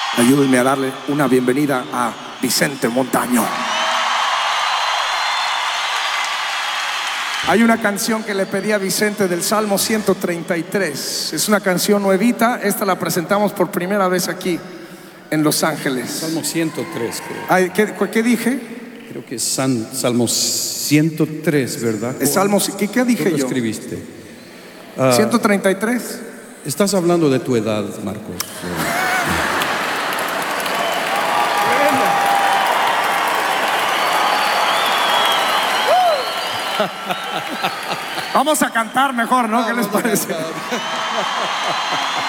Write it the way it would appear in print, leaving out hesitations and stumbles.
Ayúdenme a darle una bienvenida a Vicente Montaño. Hay una canción que le pedí a Vicente del Salmo 133. Es una canción nuevita. Esta la presentamos por primera vez aquí en Los Ángeles. Salmo 103, creo. Ay, ¿qué dije? Creo que es Salmo 103, ¿verdad? Es Salmo, ¿qué dije ¿Tú lo yo? escribiste? 133. Estás hablando de tu edad, Marcos. Vamos a cantar mejor, ¿no? ¿Qué les parece?